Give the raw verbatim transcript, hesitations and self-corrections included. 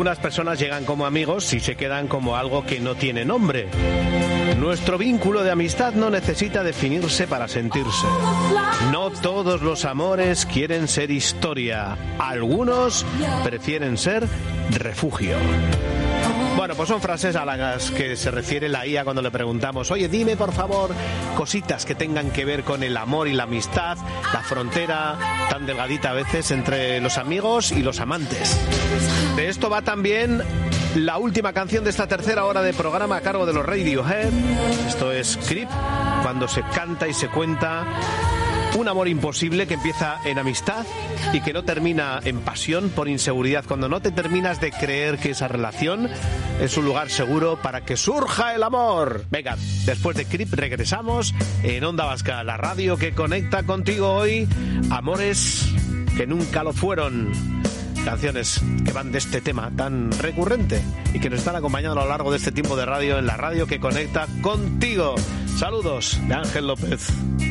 Algunas personas llegan como amigos y se quedan como algo que no tiene nombre. Nuestro vínculo de amistad no necesita definirse para sentirse. No todos los amores quieren ser historia. Algunos prefieren ser refugio. Bueno, pues son frases a las que se refiere la I A cuando le preguntamos: oye, dime por favor cositas que tengan que ver con el amor y la amistad, la frontera tan delgadita a veces entre los amigos y los amantes. De esto va también la última canción de esta tercera hora de programa a cargo de los Radiohead. Esto es Creep, cuando se canta y se cuenta un amor imposible que empieza en amistad y que no termina en pasión por inseguridad, cuando no te terminas de creer que esa relación es un lugar seguro para que surja el amor. Venga, después de Creep regresamos en Onda Vasca, la radio que conecta contigo hoy. Amores que nunca lo fueron. Canciones que van de este tema tan recurrente y que nos están acompañando a lo largo de este tiempo de radio en la radio que conecta contigo. Saludos de Ángel López.